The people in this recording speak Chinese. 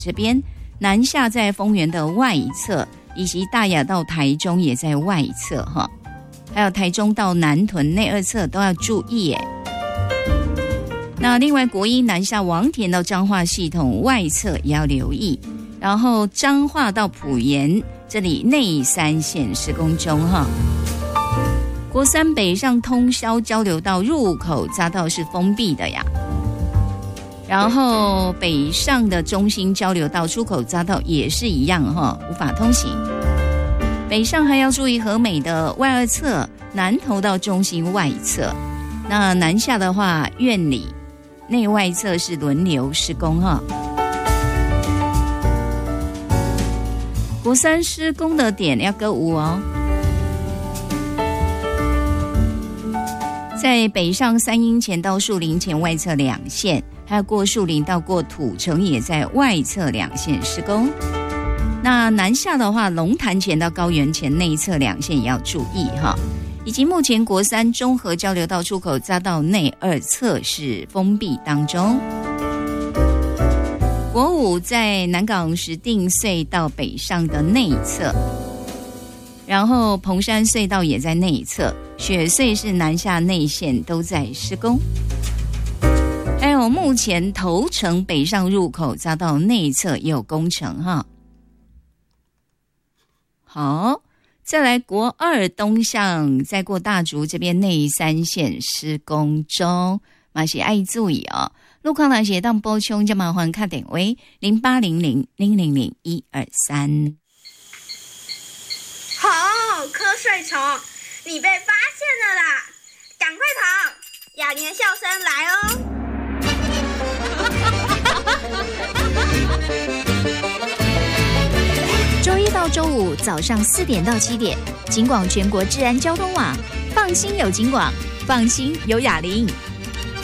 这边，南下在丰原的外侧，以及大雅到台中也在外侧哈，还有台中到南屯内二侧都要注意耶。那另外国一南下王田到彰化系统外侧也要留意，然后彰化到埔盐这里内三线施工中哈。国三北上通霄交流道入口匝道是封闭的呀，然后北上的中兴交流道出口匝道也是一样哈，无法通行。北上还要注意和美的外二侧南投到中兴外侧，那南下的话苑里内外侧是轮流施工哈。国三施工的点要各五哦，在北上三英前到树林前外侧2线，还有过树林到过土城也在外侧2线施工。那南下的话，龙潭前到高原前内侧2线也要注意哈。以及目前国三中和交流道出口匝道内2侧是封闭当中。国五在南港石碇隧道北上的内侧，然后蓬山隧道也在内侧，雪隧是南下内线都在施工。还有目前头城北上入口匝道内侧也有工程哈。好，再来国二东向，再过大竹这边内3线施工中，嘛是爱注意哦。路况来写当补充，就麻烦看点为0800000123。 好，瞌睡虫，你被发现了啦！赶快逃，雅玲的笑声来哦。 周一到周五早上4点到7点，警广全国治安交通网，放心有警广，放心有雅玲。